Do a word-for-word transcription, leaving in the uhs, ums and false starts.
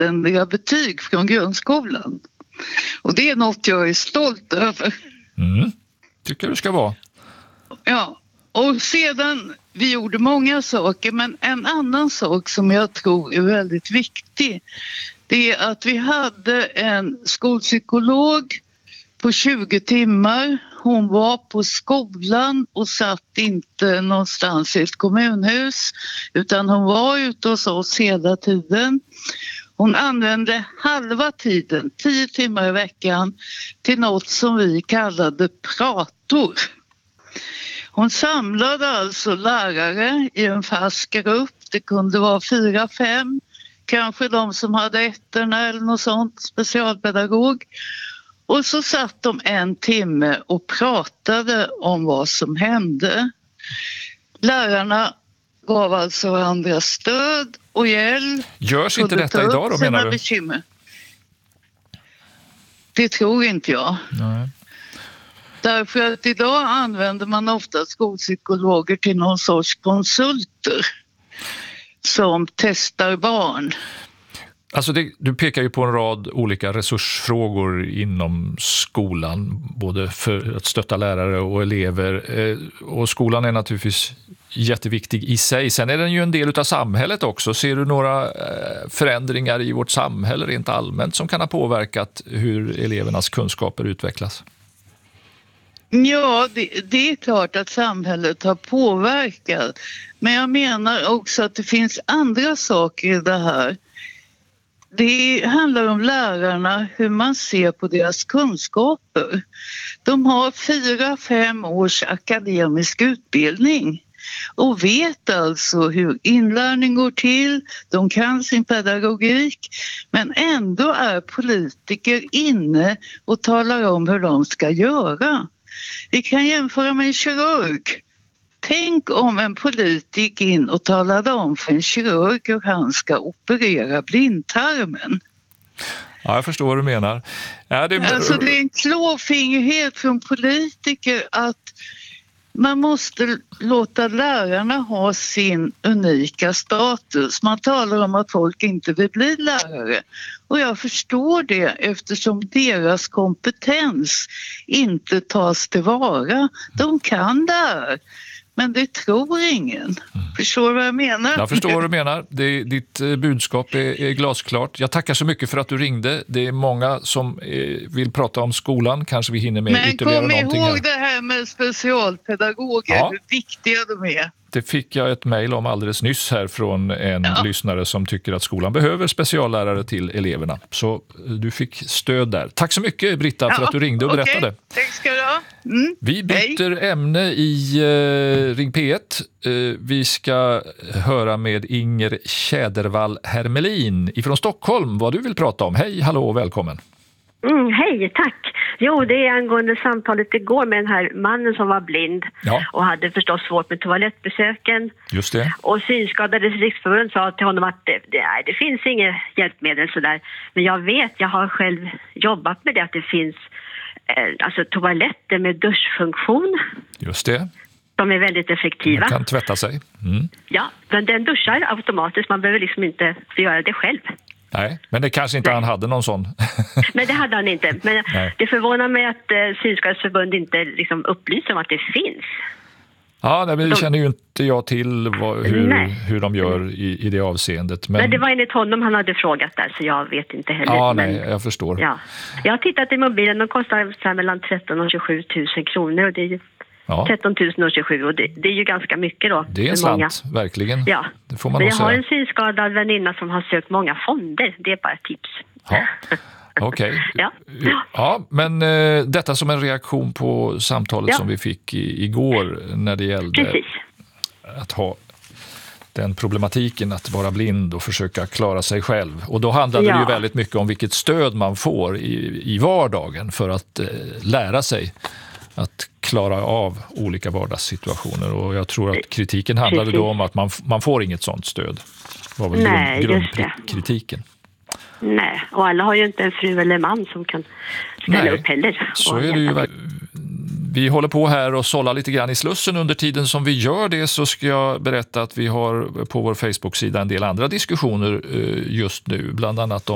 fullständiga betyg från grundskolan. Och det är något jag är stolt över. Mm. Tycker du ska vara. Ja, och sedan vi gjorde många saker, men en annan sak som jag tror är väldigt viktig, det är att vi hade en skolpsykolog på tjugo timmar. Hon var på skolan och satt inte någonstans i ett kommunhus, utan hon var ute hos oss hela tiden. Hon använde halva tiden, tio timmar i veckan, till något som vi kallade prator. Hon samlade alltså lärare i en fast grupp. Det kunde vara fyra, fem, kanske de som hade ettorna eller något sånt, specialpedagog. Och så satt de en timme och pratade om vad som hände. Lärarna gav alltså varandra stöd och hjälp. Görs inte detta idag då, menar du? Bekymmer. Det tror inte jag. Nej. Därför att idag använder man ofta skolpsykologer till någon sorts konsulter som testar barn. Alltså det, du pekar ju på en rad olika resursfrågor inom skolan, både för att stötta lärare och elever. Eh, och skolan är naturligtvis jätteviktig i sig. Sen är den ju en del av samhället också. Ser du några eh, förändringar i vårt samhälle rent allmänt som kan ha påverkat hur elevernas kunskaper utvecklas? Ja, det, det är klart att samhället har påverkat. Men jag menar också att det finns andra saker i det här. Det handlar om lärarna, hur man ser på deras kunskaper. De har fyra, fem års akademisk utbildning och vet alltså hur inlärning går till. De kan sin pedagogik, men ändå är politiker inne och talar om hur de ska göra. Vi kan jämföra med en kirurg. Tänk om en politiker in och talade om för en kirurg hur han ska operera blindtarmen. Ja, jag förstår vad du menar. Ja, det... Alltså det är en klåfingrighet från politiker att man måste låta lärarna ha sin unika status. Man talar om att folk inte vill bli lärare. Och jag förstår det eftersom deras kompetens inte tas tillvara. De kan det här. Men det tror ingen. Mm. Förstår du vad jag menar? Jag förstår vad du menar. Det, ditt budskap är, är glasklart. Jag tackar så mycket för att du ringde. Det är många som är, vill prata om skolan. Kanske vi hinner med Men ytterligare någonting. Men kom ihåg här. det här med specialpedagoger. Ja. Hur viktiga de är. Det fick jag ett mejl om alldeles nyss här från en ja. lyssnare som tycker att skolan behöver speciallärare till eleverna. Så du fick stöd där. Tack så mycket Britta ja. för att du ringde och okay. berättade. Tack ska du ha. Mm. Vi byter Hej. ämne i uh, Ring P ett. Uh, vi ska höra med Inger Tjädervall Hermelin ifrån Stockholm. Vad du vill prata om. Hej, hallå och välkommen. Mm, hej, tack. Jo, det är angående samtalet igår med den här mannen som var blind ja. och hade förstås svårt med toalettbesöken. Just det. Och Synskadades riksförbund sa till honom att det, det, nej, det finns inget hjälpmedel sådär. Men jag vet, jag har själv jobbat med det, att det finns eh, alltså toaletter med duschfunktion. Just det. De är väldigt effektiva. Man kan tvätta sig. Mm. Ja, men den duschar automatiskt. Man behöver liksom inte få göra det själv. Nej, men det kanske inte Nej. han hade någon sån. Nej, det hade han inte. Men Nej. det förvånar mig att eh, Synskadades förbund inte liksom upplyser om att det finns. Ja, nej, men det de... känner ju inte jag till vad, hur, hur de gör i, i det avseendet. Men... Nej, det var enligt honom han hade frågat där, så jag vet inte heller. Ja, men... nej, jag förstår. Ja. Jag har tittat i mobilen, de kostar så här mellan tretton och tjugosju tusen kronor och det är ju ja. tretton tusen och tjugosju och det, det är ju ganska mycket då. Det är en slant, många. verkligen. Ja, det får man men jag säga. har en synskadad väninna som har sökt många fonder, det är bara ett tips. Ja. Okej. Okay. Ja. ja, men eh, detta som en reaktion på samtalet ja. som vi fick i, igår när det gällde Precis. att ha den problematiken att vara blind och försöka klara sig själv. Och då handlade ja. det ju väldigt mycket om vilket stöd man får i, i vardagen för att eh, lära sig att klara av olika vardagssituationer. Och jag tror att kritiken handlade Precis. då om att man, man får inget sånt stöd. Det var väl Nej, grund, grundkritiken. Nej, och alla har ju inte en fru eller man som kan ställa Nej, upp heller. Så är det ju. Vi håller på här och sållar lite grann i Slussen. Under tiden som vi gör det så ska jag berätta att vi har på vår Facebook-sida en del andra diskussioner just nu. Bland annat om